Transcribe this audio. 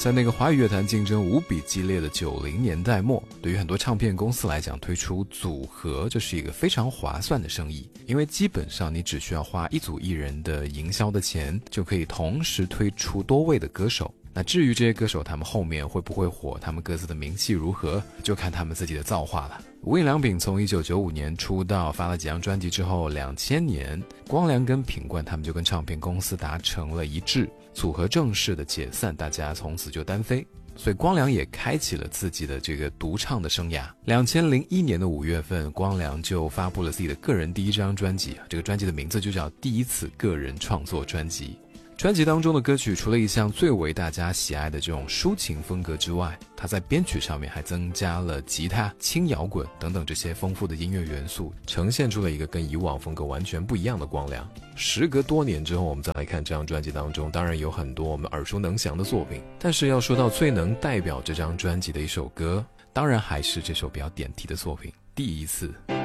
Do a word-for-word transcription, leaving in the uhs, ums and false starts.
在那个华语乐坛竞争无比激烈的九零年代末，对于很多唱片公司来讲，推出组合这是一个非常划算的生意，因为基本上你只需要花一组艺人的营销的钱，就可以同时推出多位的歌手。那至于这些歌手他们后面会不会火，他们各自的名气如何，就看他们自己的造化了。无印良品从一九九五年出道，发了几张专辑之后，两千年光良跟品冠他们就跟唱片公司达成了一致，组合正式的解散，大家从此就单飞。所以光良也开启了自己的这个独唱的生涯。两千零一年的五月份，光良就发布了自己的个人第一张专辑，这个专辑的名字就叫第一次个人创作专辑。专辑当中的歌曲除了一项最为大家喜爱的这种抒情风格之外，它在编曲上面还增加了吉他、轻摇滚等等这些丰富的音乐元素，呈现出了一个跟以往风格完全不一样的光良。时隔多年之后，我们再来看这张专辑当中，当然有很多我们耳熟能详的作品，但是要说到最能代表这张专辑的一首歌，当然还是这首比较点题的作品《第一次》。